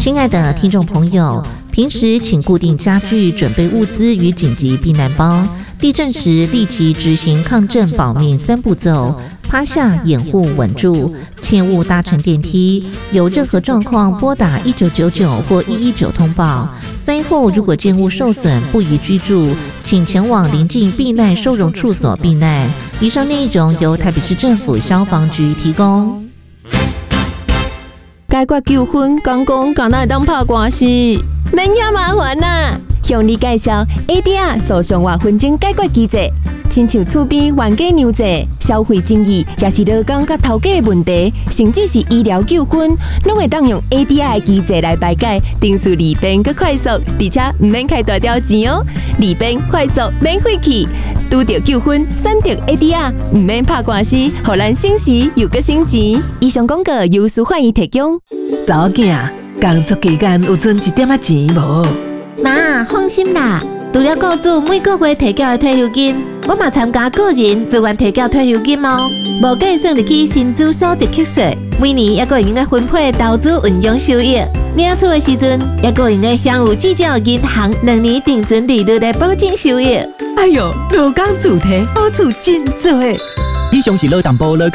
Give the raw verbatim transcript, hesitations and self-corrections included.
亲爱的听众朋友，平时请固定家具，准备物资与紧急避难包。地震时立即执行抗震保命三步骤：趴下、掩护、稳住，切勿搭乘电梯。有任何状况，拨打一九九九或一一九通报。灾后如果建物受损不宜居住，请前往邻近避难收容处所避难。以上内容由台北市政府消防局提供。 解决纠纷，讲讲敢若会当拍官司，免遐麻烦啦。向你介绍 A D R 诉讼或纷争解决机制，亲像厝边冤家娘债、消费争议，也是劳工甲头家的问题，甚至是医疗纠纷，拢会当用 A D R 的机制来排解，程序利便佮快速，而且唔免开大条钱哦，利便快速免费气。拄到纠纷，选择 A D R， 唔免拍官司，互咱省时又佮省钱。以上广告由司法院提供。 查某囝，工作期间有存一点仔钱无？ 妈，放心啦，除了雇主每个月提缴的退休金，我嘛参加个人自愿提缴退休金哦，无计算入去薪资所得扣税，每年也个用个分配投资运用收益。领取的时阵，也个用个享有至少银行两年定存利率的保证收益。 哎哟，劳工主题好处真多。 以上是劳动部劳